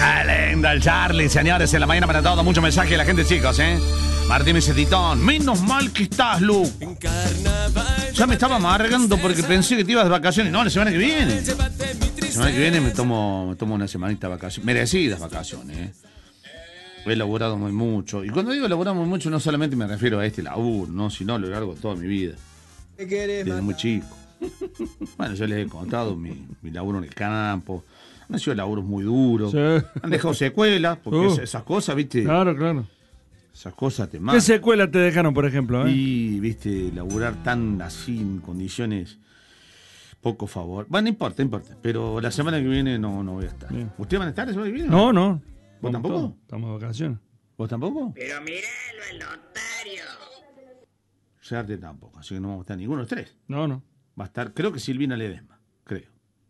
¡Qué lindo el Charlie, señores! En la mañana para todo, mucho mensaje de la gente, chicos, ¿eh? Martín me dice, Titón, menos mal que estás, Lu. Ya me estaba amargando porque pensé que te ibas de vacaciones. No, la semana que viene. La semana que viene me tomo una semanita de vacaciones. Merecidas vacaciones, ¿eh? He elaborado muy mucho. Y cuando digo elaboramos mucho, no solamente me refiero a este laburo, ¿no? Sino a lo largo de toda mi vida. Desde muy chico. Bueno, yo les he contado mi laburo en el campo. Han sido laburos muy duros. Sí. Han dejado secuelas, porque esas cosas, ¿viste? Claro. Esas cosas te matan. ¿Qué secuela te dejaron, por ejemplo? Y, ¿viste? Laburar tan así, en condiciones poco favor. Bueno, no importa. Pero la semana que viene no voy a estar. Bien. ¿Ustedes van a estar la semana que viene? No. ¿Vos tampoco? Todos. Estamos de vacaciones. ¿Vos tampoco? Pero miralo, el notario. Sarte tampoco, así que no vamos a estar ninguno de los tres. No. Va a estar, creo que Silvina Ledesma, creo.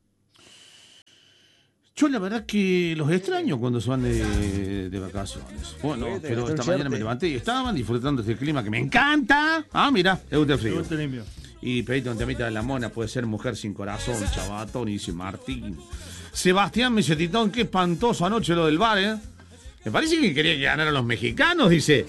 Yo la verdad que los extraño cuando se van de vacaciones. Bueno, pero esta mañana me levanté y estaban disfrutando de este clima que me encanta. Ah, mira, le gusta el frío. Limpio. Y pediste un temita de la mona, puede ser Mujer sin corazón, Chavatón, y dice Martín. Sebastián me dice, Titón, qué espantoso anoche lo del bar, ¿eh? Me parece que quería que ganaran los mexicanos, dice.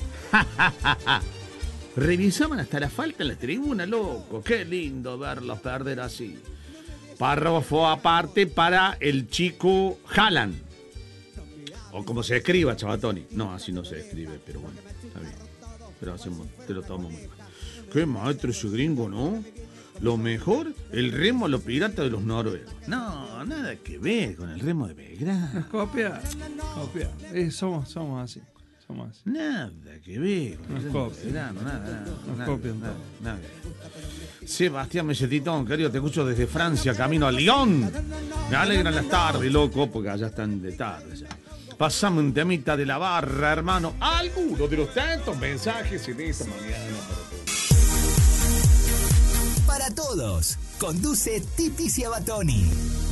Revisaban hasta la falta en la tribuna, loco. Qué lindo verlos perder así. Párrafo aparte para el chico Haaland. O como se escriba, Chavatoni. No, así no se escribe, pero bueno, está bien. Pero te lo tomo muy mal. Qué maestro ese gringo, ¿no? Lo mejor, el remo a los piratas de los noruegos. No, nada que ver con el remo de Belgrano. Copia. Somos así. Nada que ver con el remo de Belgrano, nada. Sebastián Mesetitón, querido, te escucho desde Francia, camino a Lyon. Me alegran las tardes, loco, porque allá están de tarde ya. Pasame un temita de la barra, hermano. Alguno de los tantos mensajes en esta mañana para todos. Conduce Titi Ciabatoni.